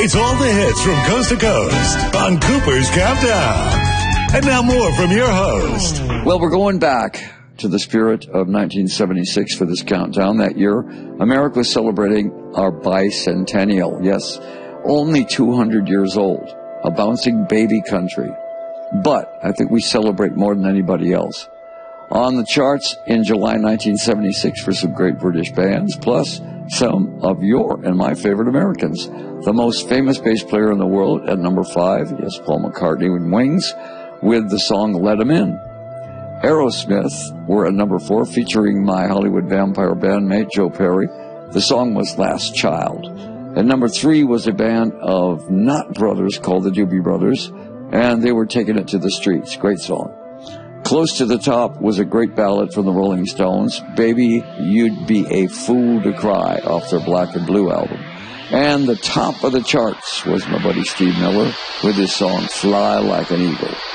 It's all the hits from coast to coast on Cooper's Countdown. And now more from your host. Well, we're going back to the spirit of 1976 for this countdown. That year, America was celebrating our bicentennial. Yes, only 200 years old. A bouncing baby country. But I think we celebrate more than anybody else. On the charts in July 1976 for some great British bands, plus some of your and my favorite Americans. The most famous bass player in the world at number 5, yes, Paul McCartney with Wings, with the song Let 'Em In. Aerosmith were at number 4, featuring my Hollywood Vampire bandmate Joe Perry. The song was Last Child. At number 3 was a band of not brothers called the Doobie Brothers, and they were taking it to the streets. Great song. Close to the top was a great ballad from the Rolling Stones, Baby, You'd Be a Fool to Cry, off their Black and Blue album. And the top of the charts was my buddy Steve Miller with his song Fly Like an Eagle.